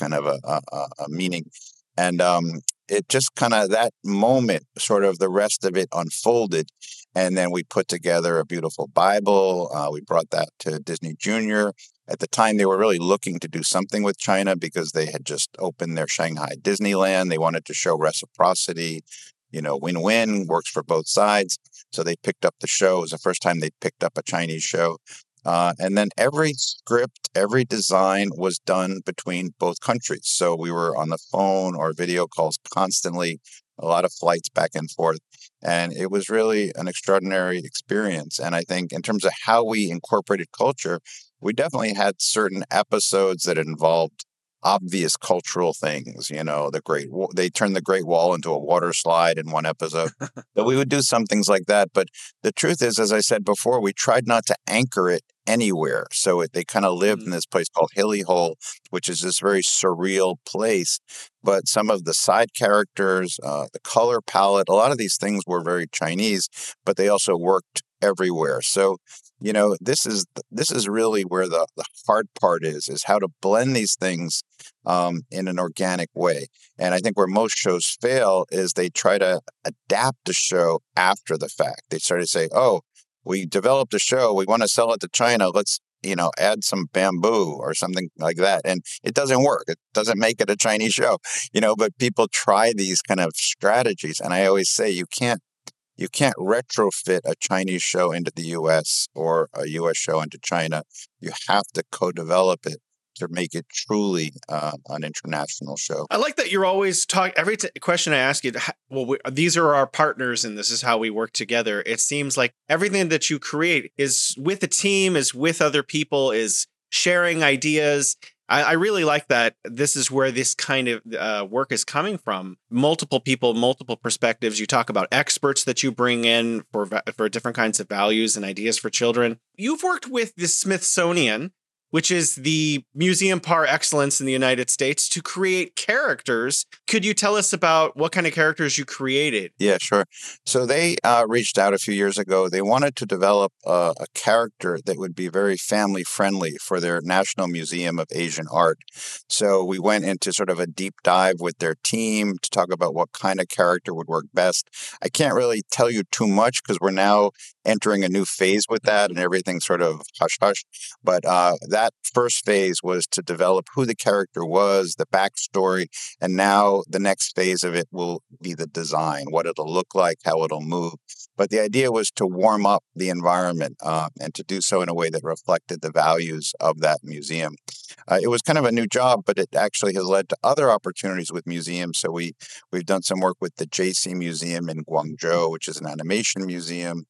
kind of a meaning. And it just kind of that moment, sort of the rest of it unfolded. And then we put together a beautiful Bible. We brought that to Disney Junior. At the time, they were really looking to do something with China because they had just opened their Shanghai Disneyland. They wanted to show reciprocity, win-win, works for both sides. So they picked up the show. It was the first time they picked up a Chinese show. And then every script, every design was done between both countries. So we were on the phone or video calls constantly, a lot of flights back and forth. And it was really an extraordinary experience. And I think in terms of how we incorporated culture, we definitely had certain episodes that involved obvious cultural things. They turned the Great Wall into a water slide in one episode. But we would do some things like that. But the truth is, as I said before, we tried not to anchor it anywhere. So they kind of lived in this place called Hilly Hole, which is this very surreal place. But some of the side characters, the color palette, a lot of these things were very Chinese, but they also worked everywhere. So this is really where the hard part is how to blend these things in an organic way. And I think where most shows fail is they try to adapt the show after the fact. They start to say, oh, we developed a show, we want to sell it to China, let's add some bamboo or something like that. And it doesn't work. It doesn't make it a Chinese show, but people try these kind of strategies. And I always say you can't retrofit a Chinese show into the U.S. or a U.S. show into China. You have to co-develop it to make it truly an international show. I like that you're always talking. Every question I ask you, these are our partners and this is how we work together. It seems like everything that you create is with a team, is with other people, is sharing ideas. I really like that. This is where this kind of work is coming from. Multiple people, multiple perspectives. You talk about experts that you bring in for different kinds of values and ideas for children. You've worked with the Smithsonian, which is the museum par excellence in the United States, to create characters. Could you tell us about what kind of characters you created? Yeah, sure. So they reached out a few years ago. They wanted to develop a character that would be very family friendly for their National Museum of Asian Art. So we went into sort of a deep dive with their team to talk about what kind of character would work best. I can't really tell you too much because we're now entering a new phase with that and everything's sort of hush-hush. But that first phase was to develop who the character was, the backstory, and now the next phase of it will be the design, what it'll look like, how it'll move. But the idea was to warm up the environment and to do so in a way that reflected the values of that museum. It was kind of a new job, but it actually has led to other opportunities with museums. So we've done some work with the JC Museum in Guangzhou, which is an animation museum.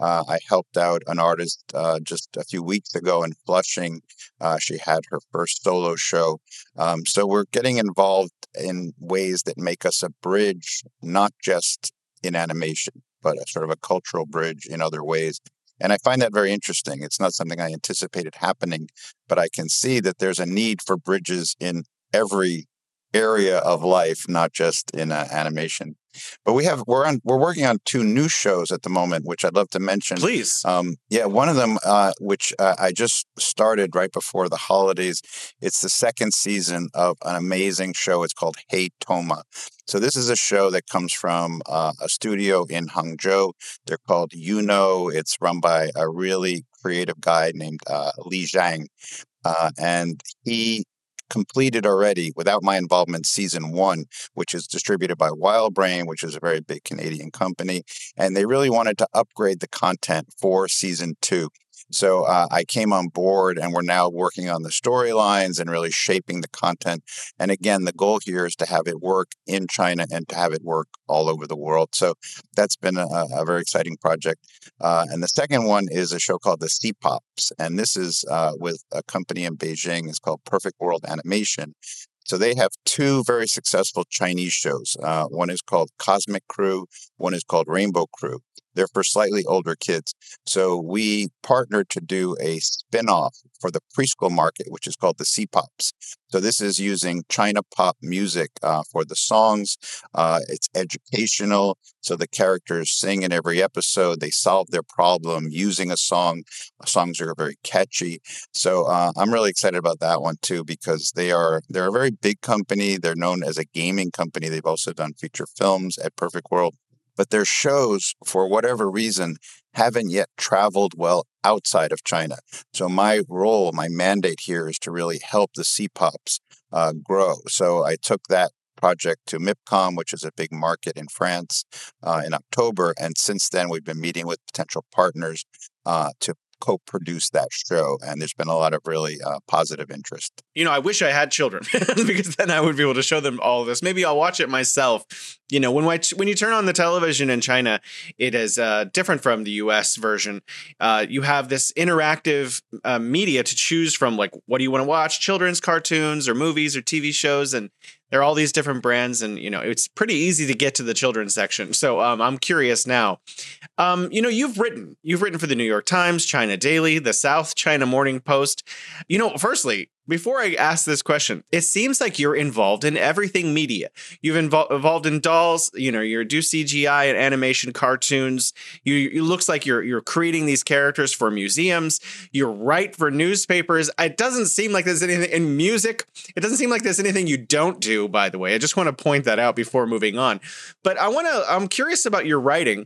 I helped out an artist just a few weeks ago in Flushing. She had her first solo show. So we're getting involved in ways that make us a bridge, not just in animation, but a sort of a cultural bridge in other ways. And I find that very interesting. It's not something I anticipated happening, but I can see that there's a need for bridges in every area of life, not just in animation. But we're working on two new shows at the moment, which I'd love to mention. Please. One of them, which I just started right before the holidays. It's the second season of an amazing show. It's called Hey Toma. So this is a show that comes from a studio in Hangzhou. They're called Yuno. It's run by a really creative guy named Li Zhang. And he completed already, without my involvement, season 1, which is distributed by WildBrain, which is a very big Canadian company. And they really wanted to upgrade the content for season 2. So I came on board and we're now working on the storylines and really shaping the content. And again, the goal here is to have it work in China and to have it work all over the world. So that's been a very exciting project. And the second one is a show called The C-Pops. And this is with a company in Beijing. It's called Perfect World Animation. So they have two very successful Chinese shows. One is called Cosmic Crew. One is called Rainbow Crew. They're for slightly older kids. So we partnered to do a spin-off for the preschool market, which is called the C-Pops. So this is using China pop music for the songs. It's educational. So the characters sing in every episode. They solve their problem using a song. Songs are very catchy. So I'm really excited about that one too, because they're a very big company. They're known as a gaming company. They've also done feature films at Perfect World, but their shows, for whatever reason, haven't yet traveled well outside of China. So my role, my mandate here is to really help the C-Pops grow. So I took that project to MIPCOM, which is a big market in France, in October. And since then, we've been meeting with potential partners to co-produce that show. And there's been a lot of really positive interest. I wish I had children because then I would be able to show them all of this. Maybe I'll watch it myself. When you turn on the television in China, it is different from the US version. You have this interactive media to choose from, like, what do you want to watch? Children's cartoons or movies or TV shows. And there are all these different brands, and it's pretty easy to get to the children's section. So I'm curious now. You've written for the New York Times, China Daily, the South China Morning Post. Firstly, before I ask this question, it seems like you're involved in everything media. You've involved in dolls. You do CGI and animation cartoons. You looks like you're creating these characters for museums. You write for newspapers. It doesn't seem like there's anything in music. It doesn't seem like there's anything you don't do. By the way, I just want to point that out before moving on. But I'm curious about your writing.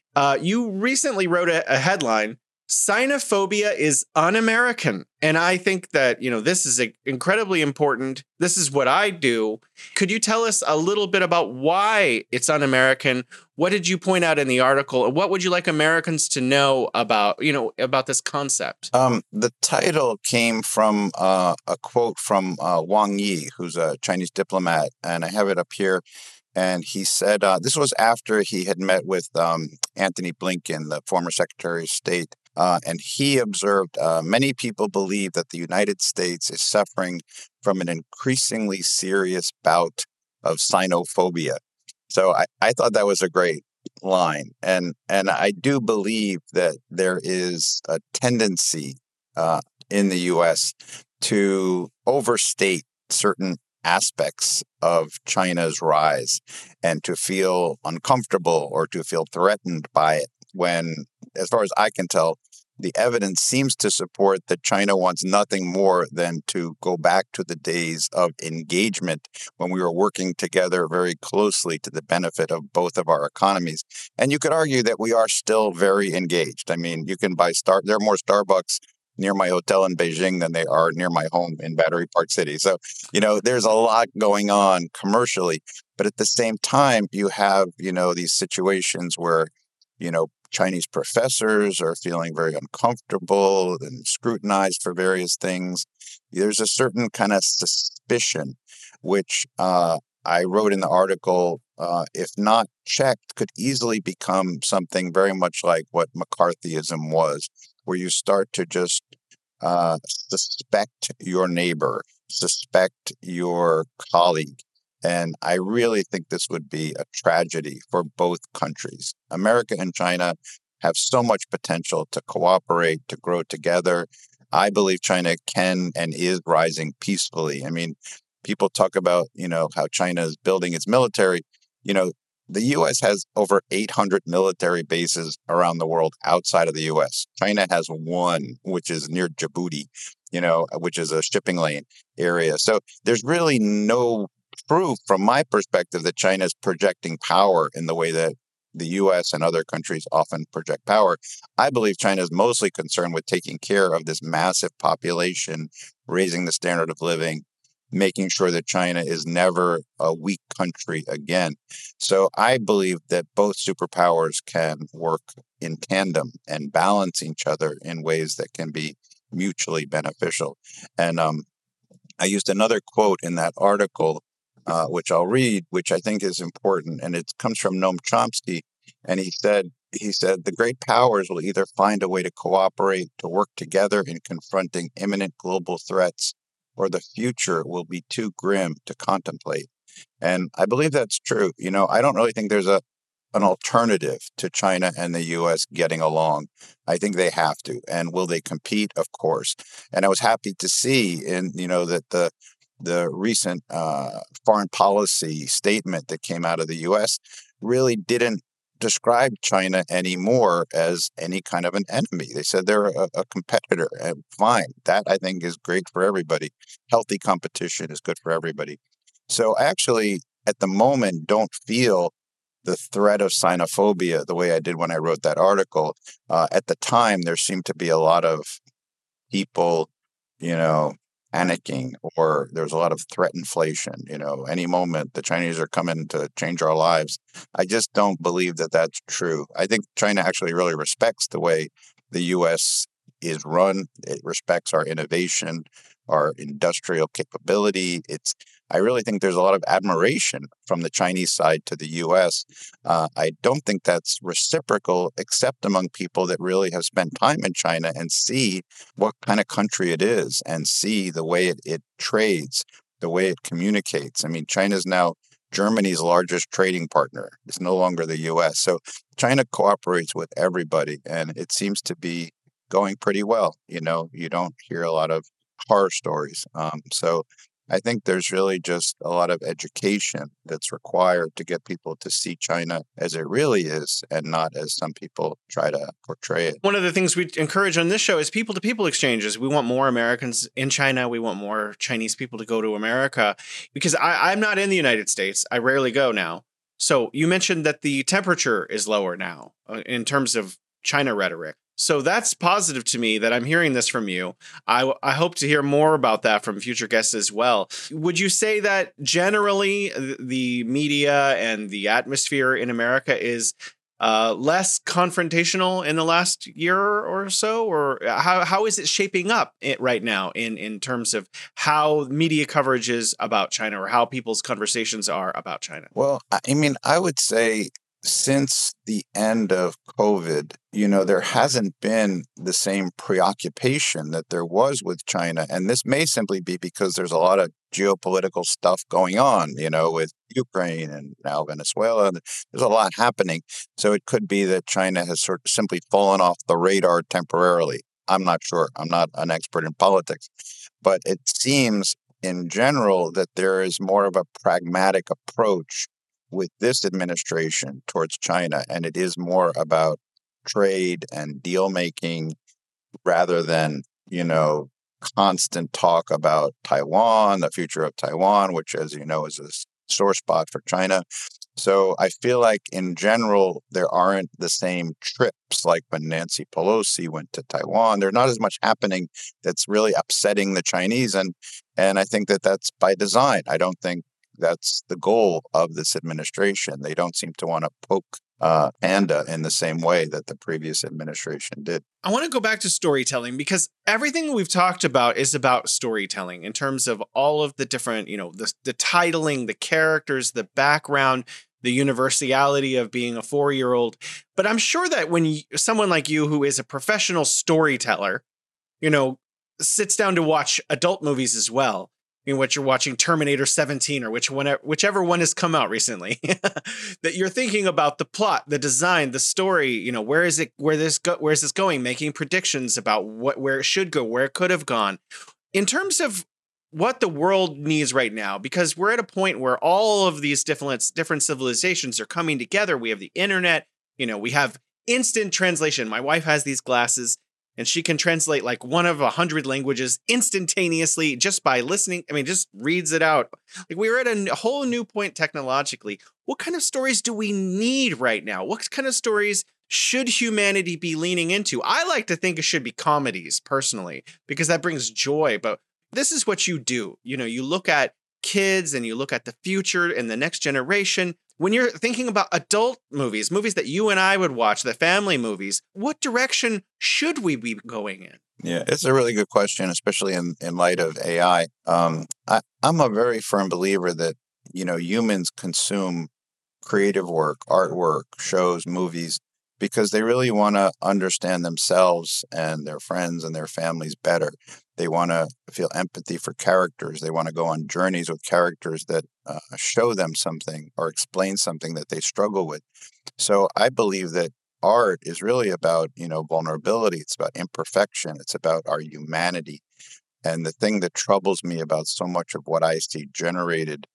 You recently wrote a headline: Sinophobia is un-American. And I think that, this is incredibly important. This is what I do. Could you tell us a little bit about why it's un-American? What did you point out in the article? And what would you like Americans to know about this concept? The title came from a quote from Wang Yi, who's a Chinese diplomat, and I have it up here. And he said this was after he had met with Antony Blinken, the former Secretary of State. And he observed many people believe that the United States is suffering from an increasingly serious bout of Sinophobia. So I thought that was a great line. And I do believe that there is a tendency in the U.S. to overstate certain aspects of China's rise and to feel uncomfortable or to feel threatened by it, when, as far as I can tell, the evidence seems to support that China wants nothing more than to go back to the days of engagement when we were working together very closely to the benefit of both of our economies. And you could argue that we are still very engaged. I mean, you can buy there are more Starbucks near my hotel in Beijing than they are near my home in Battery Park City. So, there's a lot going on commercially, but at the same time, you have, these situations where, Chinese professors are feeling very uncomfortable and scrutinized for various things. There's a certain kind of suspicion, which I wrote in the article, if not checked, could easily become something very much like what McCarthyism was, where you start to just suspect your neighbor, suspect your colleague. And I really think this would be a tragedy for both countries. America and China have so much potential to cooperate, to grow together. I believe China can and is rising peacefully. I mean, people talk about, how China is building its military. The U.S. has over 800 military bases around the world outside of the U.S. China has one, which is near Djibouti, which is a shipping lane area. So there's really no proof from my perspective that China is projecting power in the way that the U.S. and other countries often project power. I believe China is mostly concerned with taking care of this massive population, raising the standard of living, making sure that China is never a weak country again. So I believe that both superpowers can work in tandem and balance each other in ways that can be mutually beneficial. And I used another quote in that article, which I'll read, which I think is important, and it comes from Noam Chomsky. And he said, the great powers will either find a way to cooperate, to work together in confronting imminent global threats, or the future will be too grim to contemplate. And I believe that's true. I don't really think there's a an alternative to China and the U.S. getting along. I think they have to. And will they compete? Of course. And I was happy to see that the recent foreign policy statement that came out of the U.S. really didn't describe China anymore as any kind of an enemy. They said they're a competitor. And fine. That I think is great for everybody. Healthy competition is good for everybody. So I actually, at the moment, don't feel the threat of xenophobia the way I did when I wrote that article. At the time, there seemed to be a lot of people, you know, panicking, or there's a lot of threat inflation. Any moment the Chinese are coming to change our lives. I just don't believe that that's true. I think China actually really respects the way the U.S. is run. It respects our innovation, our industrial capability. I really think there's a lot of admiration from the Chinese side to the U.S. I don't think that's reciprocal, except among people that really have spent time in China and see what kind of country it is and see the way it trades, the way it communicates. I mean, China is now Germany's largest trading partner. It's no longer the U.S. So China cooperates with everybody, and it seems to be going pretty well. You don't hear a lot of horror stories. So I think there's really just a lot of education that's required to get people to see China as it really is and not as some people try to portray it. One of the things we encourage on this show is people-to-people exchanges. We want more Americans in China. We want more Chinese people to go to America, because I'm not in the United States. I rarely go now. So you mentioned that the temperature is lower now in terms of China rhetoric. So that's positive to me that I'm hearing this from you. I hope to hear more about that from future guests as well. Would you say that generally the media and the atmosphere in America is less confrontational in the last year or so? Or how is it shaping up right now in terms of how media coverage is about China, or how people's conversations are about China? Well, I mean, I would say since the end of COVID, there hasn't been the same preoccupation that there was with China. And this may simply be because there's a lot of geopolitical stuff going on, with Ukraine and now Venezuela. There's a lot happening. So it could be that China has sort of simply fallen off the radar temporarily. I'm not sure. I'm not an expert in politics. But it seems in general that there is more of a pragmatic approach with this administration towards China, and it is more about trade and deal making rather than, constant talk about Taiwan, the future of Taiwan, which, as you know, is a sore spot for China. So I feel like in general, there aren't the same trips like when Nancy Pelosi went to Taiwan. There's not as much happening that's really upsetting the Chinese. And I think that that's by design. I don't think that's the goal of this administration. They don't seem to want to poke Panda in the same way that the previous administration did. I want to go back to storytelling, because everything we've talked about is about storytelling in terms of all of the different, the titling, the characters, the background, the universality of being a 4-year-old. But I'm sure that when someone like you, who is a professional storyteller, sits down to watch adult movies as well, in which you're watching Terminator 17 or whichever one has come out recently, that you're thinking about the plot, the design, the story, where is this going, making predictions about where it should go, where it could have gone. In terms of what the world needs right now, because we're at a point where all of these different civilizations are coming together. We have the internet, we have instant translation. My wife has these glasses, and she can translate like one of 100 languages instantaneously just by listening. I mean, just reads it out. Like, we're at a whole new point technologically. What kind of stories do we need right now? What kind of stories should humanity be leaning into? I like to think it should be comedies, personally, because that brings joy. But this is what you do. You look at kids and you look at the future and the next generation. When you're thinking about adult movies that you and I would watch, the family movies, what direction should we be going in? Yeah, it's a really good question, especially in light of AI. I'm a very firm believer that, humans consume creative work, artwork, shows, movies, because they really want to understand themselves and their friends and their families better. They want to feel empathy for characters. They want to go on journeys with characters that show them something or explain something that they struggle with. So I believe that art is really about, vulnerability. It's about imperfection. It's about our humanity. And the thing that troubles me about so much of what I see generated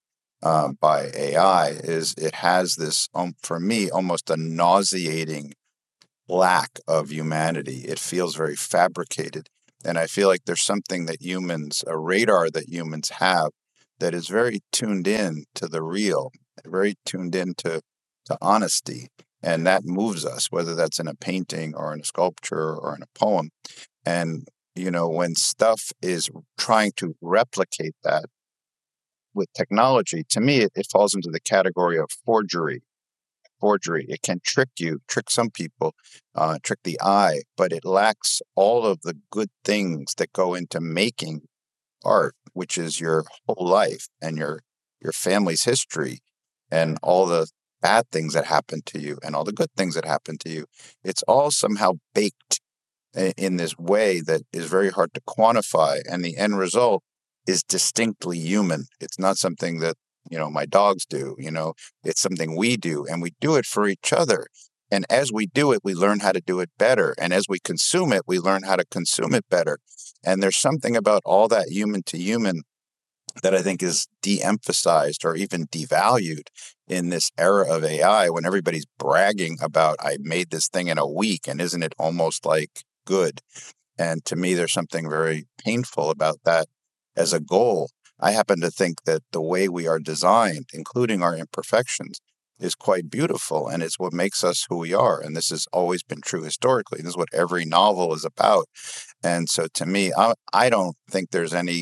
by AI is it has this, for me, almost a nauseating lack of humanity. It feels very fabricated. And I feel like there's something that humans, a radar that humans have, that is very tuned in to the real, very tuned in to honesty. And that moves us, whether that's in a painting or in a sculpture or in a poem. And, when stuff is trying to replicate that with technology, to me, it falls into the category of forgery. Forgery. It can trick you, trick some people, trick the eye, but it lacks all of the good things that go into making art, which is your whole life and your family's history and all the bad things that happen to you and all the good things that happen to you. It's all somehow baked in this way that is very hard to quantify, and the end result is distinctly human. It's not something that my dogs do. It's something we do, and we do it for each other. And as we do it, we learn how to do it better. And as we consume it, we learn how to consume it better. And there's something about all that human to human that I think is de-emphasized or even devalued in this era of AI, when everybody's bragging about, I made this thing in a week, and isn't it almost like good? And to me, there's something very painful about that as a goal. I happen to think that the way we are designed, including our imperfections, is quite beautiful, and it's what makes us who we are. And this has always been true historically. This is what every novel is about. And so to me, I don't think there's any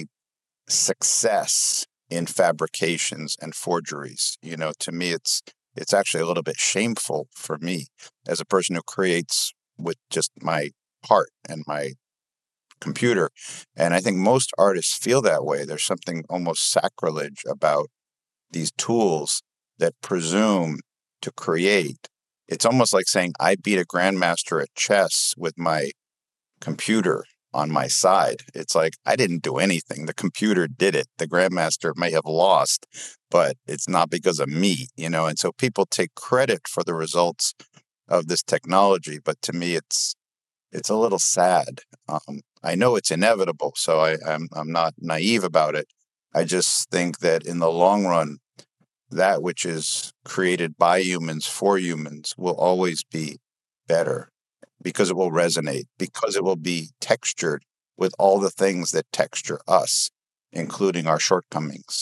success in fabrications and forgeries. To me, it's actually a little bit shameful for me as a person who creates with just my heart and my computer. And I think most artists feel that way. There's something almost sacrilege about these tools that presume to create. It's almost like saying, I beat a grandmaster at chess with my computer on my side. It's like, I didn't do anything. The computer did it. The grandmaster may have lost, but it's not because of me, And so people take credit for the results of this technology. But to me, it's a little sad. I know it's inevitable, so I'm not naive about it. I just think that in the long run, that which is created by humans for humans will always be better, because it will resonate, because it will be textured with all the things that texture us, including our shortcomings.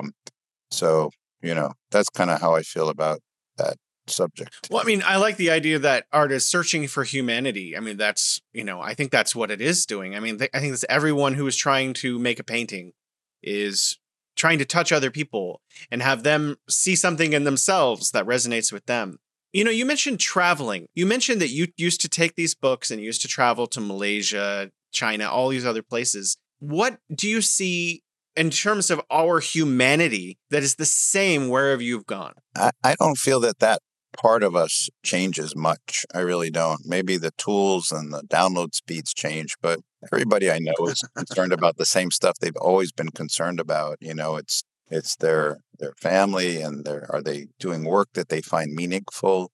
So, that's kind of how I feel about that subject. Well, I mean, I like the idea that art is searching for humanity. I mean, that's, I think that's what it is doing. I mean, I think that's everyone who is trying to make a painting is trying to touch other people and have them see something in themselves that resonates with them. You mentioned traveling. You mentioned that you used to take these books and used to travel to Malaysia, China, all these other places. What do you see in terms of our humanity that is the same wherever you've gone? I don't feel that part of us changes much. I really don't. Maybe the tools and the download speeds change, but everybody I know is concerned about the same stuff they've always been concerned about. It's their family, and are they doing work that they find meaningful?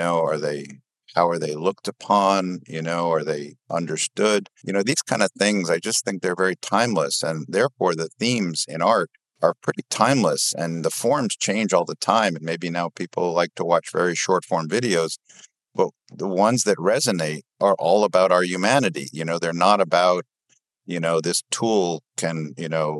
How are they looked upon? Are they understood? These kind of things, I just think they're very timeless, and therefore the themes in art are pretty timeless, and the forms change all the time. And maybe now people like to watch very short form videos, but the ones that resonate are all about our humanity. They're not about, this tool can,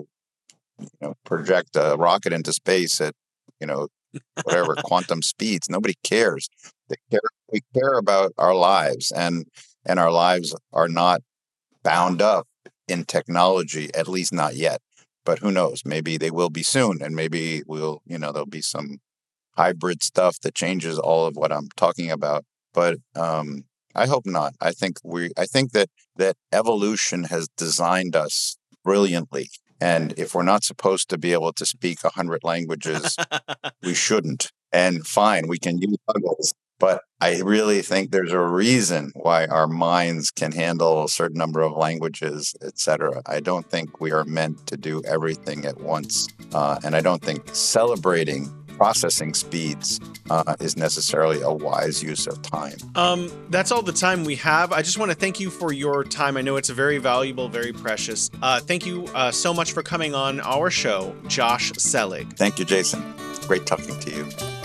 project a rocket into space at, whatever quantum speeds. Nobody cares. We care about our lives, and our lives are not bound up in technology, at least not yet. But who knows? Maybe they will be soon, and maybe there'll be some hybrid stuff that changes all of what I'm talking about. But I hope not. I think that evolution has designed us brilliantly. And if we're not supposed to be able to speak 100 languages, we shouldn't. And fine, we can use Huggles. But I really think there's a reason why our minds can handle a certain number of languages, etc. I don't think we are meant to do everything at once. And I don't think celebrating processing speeds is necessarily a wise use of time. That's all the time we have. I just want to thank you for your time. I know it's very valuable, very precious. Thank you so much for coming on our show, Josh Selig. Thank you, Jason. Great talking to you.